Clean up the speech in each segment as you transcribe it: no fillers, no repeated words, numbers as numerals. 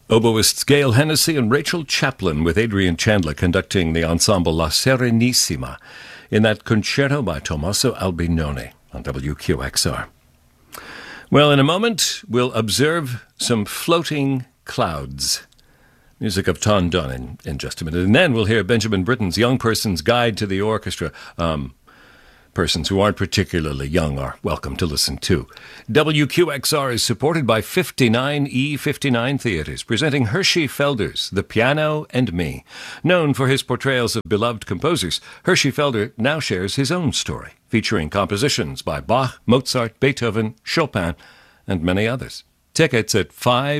Oboists Gail Hennessy and Rachel Chaplin with Adrian Chandler conducting the ensemble La Serenissima in that concerto by Tommaso Albinoni on WQXR. Well, in a moment, we'll observe some floating clouds. Music of Ton Dunn in just a minute. And then we'll hear Benjamin Britten's Young Person's Guide to the Orchestra. Persons who aren't particularly young are welcome to listen too. WQXR is supported by 59E59 Theaters, presenting Hershey Felder's The Piano and Me. Known for his portrayals of beloved composers, Hershey Felder now shares his own story, featuring compositions by Bach, Mozart, Beethoven, Chopin, and many others. Tickets at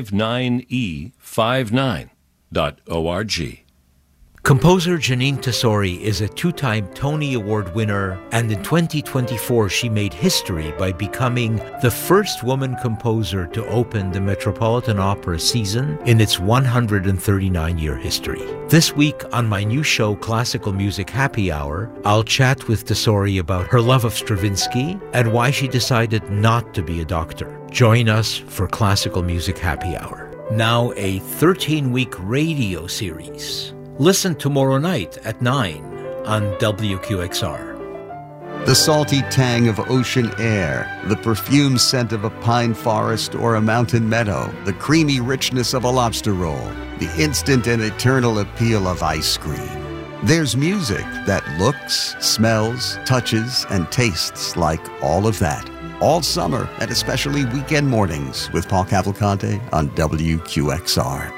59E59.org. Composer Jeanine Tesori is a two-time Tony Award winner, and in 2024 she made history by becoming the first woman composer to open the Metropolitan Opera season in its 139-year history. This week on my new show, Classical Music Happy Hour, I'll chat with Tesori about her love of Stravinsky and why she decided not to be a doctor. Join us for Classical Music Happy Hour. Now a 13-week radio series. Listen tomorrow night at 9 on WQXR. The salty tang of ocean air, the perfume scent of a pine forest or a mountain meadow, the creamy richness of a lobster roll, the instant and eternal appeal of ice cream. There's music that looks, smells, touches, and tastes like all of that. All summer and especially weekend mornings with Paul Cavalcante on WQXR.